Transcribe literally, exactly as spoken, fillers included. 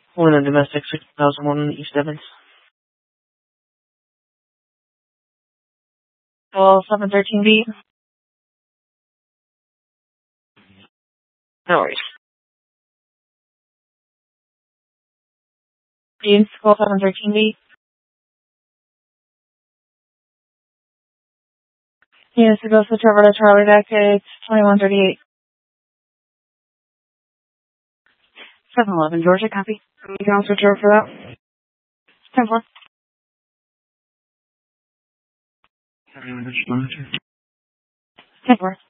Women domestic six thousand one East Evans. Well, seven thirteen B. No worries. Dean, school seven thirteen B. Yes, to go switch over to Charlie deck. It's twenty-one thirty-eight. seven eleven Georgia, copy. You can also switch over for that. ten four. ten four.